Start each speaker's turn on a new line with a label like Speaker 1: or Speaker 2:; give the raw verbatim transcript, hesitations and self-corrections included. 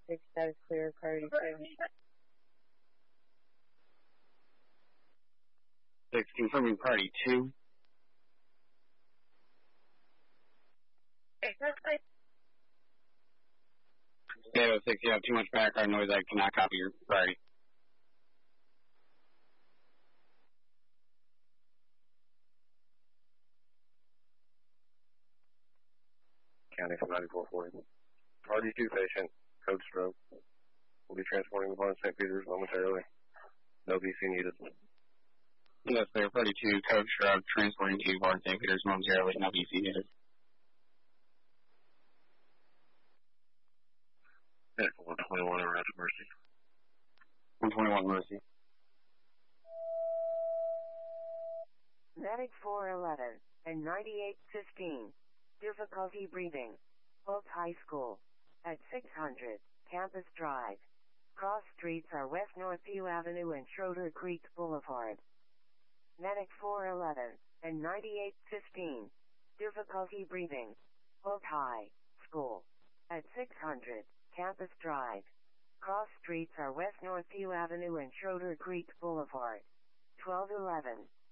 Speaker 1: six, status clear, priority two.
Speaker 2: six, confirming priority two. eight oh six, you have too much background noise, I cannot copy your priority.
Speaker 3: County from ninety-four forty. Priority two patient, code stroke. We'll be transporting upon Saint Peter's momentarily. No B C needed.
Speaker 2: Yes, clear, priority two, code stroke, transporting to Barn Saint Peter's momentarily, no B C needed.
Speaker 3: one twenty-one, around Mercy.
Speaker 2: one twenty-one, Mercy.
Speaker 4: Medic four eleven and ninety-eight fifteen. Difficulty breathing. Oak High School. At six hundred, Campus Drive. Cross streets are West Northview Avenue and Schroeder Creek Boulevard. Medic four eleven and ninety-eight fifteen. Difficulty breathing. Oak High School. At six hundred, Campus Drive. Cross streets are West Northview Avenue and Schroeder Creek Boulevard. twelve eleven,